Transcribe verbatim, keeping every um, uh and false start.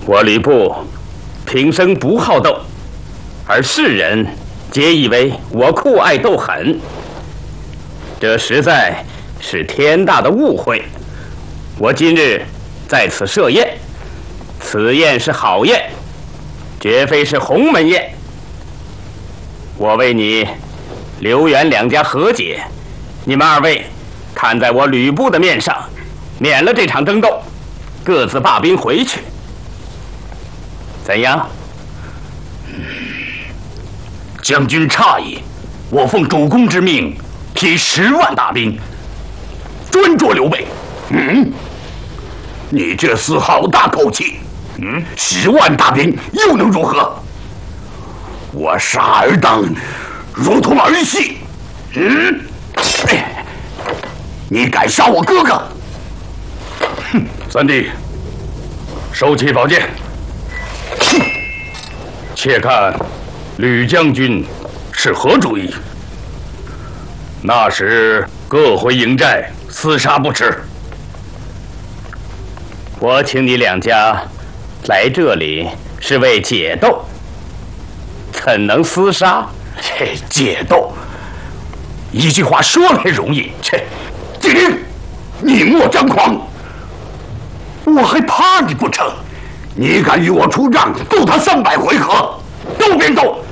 我吕布平生不好斗，而世人皆以为我酷爱斗狠，这实在是天大的误会。我今日在此设宴，此宴是好宴，绝非是鸿门宴。我为你刘元两家和解，你们二位看在我吕布的面上，免了这场争斗，各自罢兵回去。怎样？ 将军诧异，我奉主公之命，提十万大兵，专捉刘备。嗯，你这厮好大口气！嗯，十万大兵又能如何？我杀尔等如同儿戏。嗯，你敢杀我哥哥？ 哼，三弟，收起宝剑。哼，且看吕将军是何主意？那时各回营寨厮杀不迟。 我请你两家来这里是为解斗，怎能厮杀？ 这解斗，一句话说来容易，切，景灵，你莫张狂，我还怕你不成？你敢与我出战，斗他三百回合，斗便斗，